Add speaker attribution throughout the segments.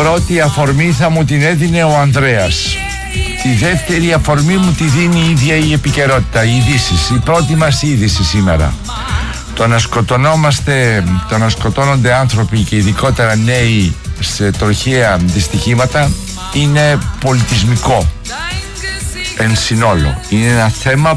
Speaker 1: πρώτη αφορμή θα μου την έδινε ο Ανδρέας. Τη δεύτερη αφορμή μου τη δίνει η ίδια η επικαιρότητα, οι ειδήσεις. Η πρώτη μας είδηση σήμερα. Το να σκοτώνονται άνθρωποι και ειδικότερα νέοι σε τροχαία δυστυχήματα είναι πολιτισμικό εν συνόλο. Είναι ένα θέμα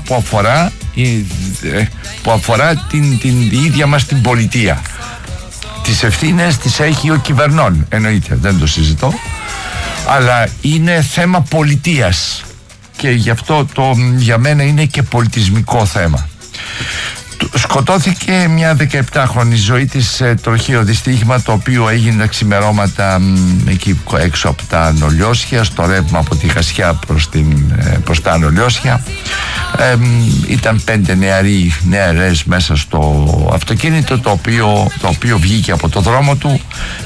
Speaker 1: που αφορά την ίδια μας την πολιτεία. Τις ευθύνες τις έχει ο κυβερνών, εννοείται, δεν το συζητώ, αλλά είναι θέμα πολιτείας και γι' αυτό για μένα είναι και πολιτισμικό θέμα. Σκοτώθηκε μια 17χρονη ζωή της σε τροχαίο δυστύχημα, το οποίο έγινε τα ξημερώματα εκεί έξω από τα Ανολιώσια, στο ρεύμα από τη Χασιά προς τα Ανολιώσια. Ήταν 5 νεαρές μέσα στο αυτοκίνητο, το οποίο βγήκε από το δρόμο του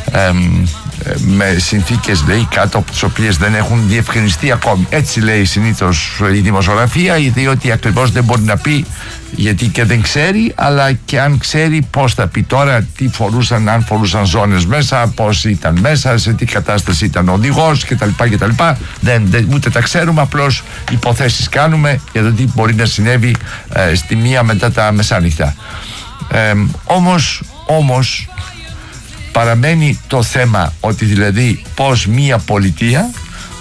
Speaker 1: με συνθήκες, λέει, κάτω από τις οποίες δεν έχουν διευκρινιστεί ακόμη. Έτσι λέει συνήθως η δημοσιογραφία, διότι ακριβώς δεν μπορεί να πει, γιατί και δεν ξέρει, αλλά και αν ξέρει πώς θα πει τώρα, τι φορούσαν, αν φορούσαν ζώνες μέσα, πώς ήταν μέσα, σε τι κατάσταση ήταν ο οδηγός κτλ. Ούτε τα ξέρουμε, απλώς υποθέσεις κάνουμε για το τι μπορεί να συνέβη στη μία μετά τα μεσάνυχτα. Όμως παραμένει το θέμα ότι δηλαδή πώς μία πολιτεία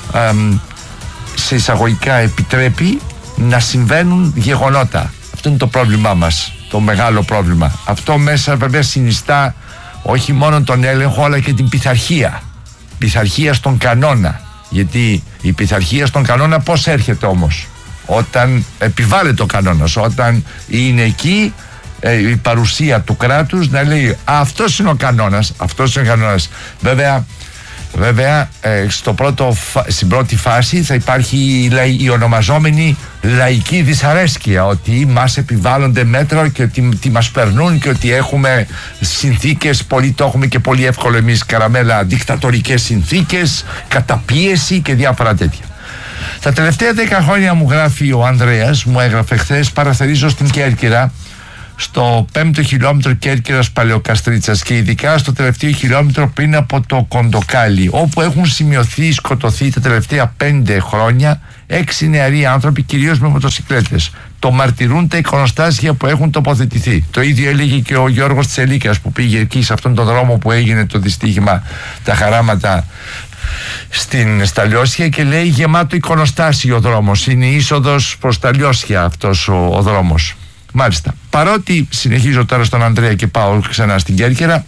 Speaker 1: σε εισαγωγικά επιτρέπει να συμβαίνουν γεγονότα. Αυτό είναι το πρόβλημά μας, το μεγάλο πρόβλημα. Αυτό μέσα βέβαια συνιστά όχι μόνο τον έλεγχο, αλλά και την πειθαρχία στον κανόνα. Γιατί η πειθαρχία στον κανόνα πώς έρχεται όμως? Όταν επιβάλλεται ο κανόνας, όταν είναι εκεί η παρουσία του κράτους να λέει αυτός είναι ο κανόνας, αυτός είναι ο κανόνας. Βέβαια στην πρώτη φάση θα υπάρχει η ονομαζόμενη λαϊκή δυσαρέσκεια, ότι μας επιβάλλονται μέτρα και ότι μας περνούν και ότι έχουμε συνθήκες, το έχουμε και πολύ εύκολο εμείς, καραμέλα, δικτατορικές συνθήκες, καταπίεση και διάφορα τέτοια. Τα τελευταία 10 χρόνια, μου γράφει ο Ανδρέας, μου έγραφε χθες, παραθερίζω στην Κέρκυρα, στο 5ο χιλιόμετρο Κέρκυρας Παλαιοκαστρίτσας και ειδικά στο τελευταίο χιλιόμετρο πριν από το Κοντοκάλι, όπου έχουν σκοτωθεί τα τελευταία 5 χρόνια 6 νεαροί άνθρωποι, κυρίως με μοτοσικλέτες. Το μαρτυρούν τα εικονοστάσια που έχουν τοποθετηθεί. Το ίδιο έλεγε και ο Γιώργος Τσελίκας, που πήγε εκεί σε αυτόν τον δρόμο που έγινε το δυστύχημα, τα χαράματα στα Λιώσια, και λέει γεμάτο εικονοστάσιο ο δρόμος. Είναι η είσοδος προς τα Λιώσια αυτός ο δρόμος. Μάλιστα. Παρότι συνεχίζω τώρα στον Ανδρέα και πάω ξανά στην Κέρκυρα,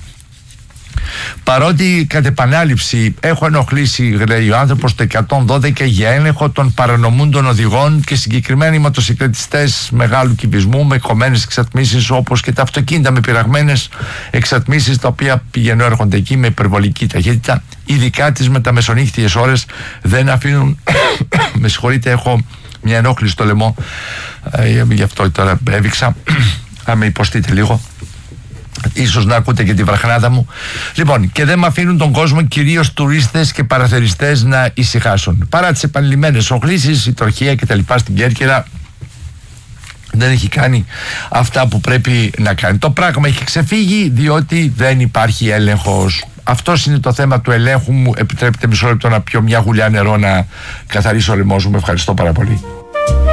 Speaker 1: παρότι κατ' επανάληψη έχω ενοχλήσει, λέει ο άνθρωπος, το 112 για έλεγχο των παρανομούντων οδηγών και συγκεκριμένοι μοτοσυκλετιστές μεγάλου κυβισμού με κομμένες εξατμίσεις, όπως και τα αυτοκίνητα με πειραγμένες εξατμίσεις, τα οποία πηγαίνουν έρχονται εκεί με υπερβολική ταχύτητα, ειδικά τις μεταμεσονύχτιες ώρες, δεν αφήνουν με συγχωρείτε, έχω μια ενόχληση στο λαιμό, γι' αυτό τώρα έβηξα, αν με υποστείτε λίγο, ίσως να ακούτε και τη βραχνάδα μου. Λοιπόν, και δεν με αφήνουν τον κόσμο, κυρίως τουρίστες και παραθεριστές, να ησυχάσουν. Παρά τις επανειλημμένες οχλήσεις, η τροχαία και τα λοιπά στην Κέρκυρα δεν έχει κάνει αυτά που πρέπει να κάνει. Το πράγμα έχει ξεφύγει διότι δεν υπάρχει έλεγχος. Αυτό είναι το θέμα του ελέγχου. Μου επιτρέπετε μισό λεπτό να πιω μια γουλιά νερό να καθαρίσω ο λαιμός μου. Ευχαριστώ πάρα πολύ.